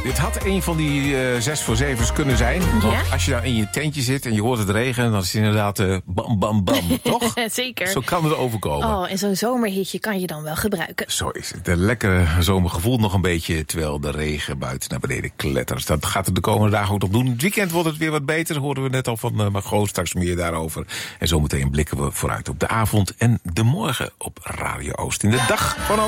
Het had een van die 6 voor 7's kunnen zijn. Want als je nou in je tentje zit en je hoort het regenen, dan is het inderdaad bam, bam, bam, toch? Zeker. Zo kan het overkomen. Oh, en zo'n zomerhitje kan je dan wel gebruiken. Zo is het. Een lekkere zomergevoel nog een beetje, terwijl de regen buiten naar beneden klettert. Dat gaat het de komende dagen ook nog doen. Het weekend wordt het weer wat beter, hoorden we net al van Margot. Straks meer daarover. En zometeen blikken we vooruit op de avond en de morgen op Radio Oost. In de dag van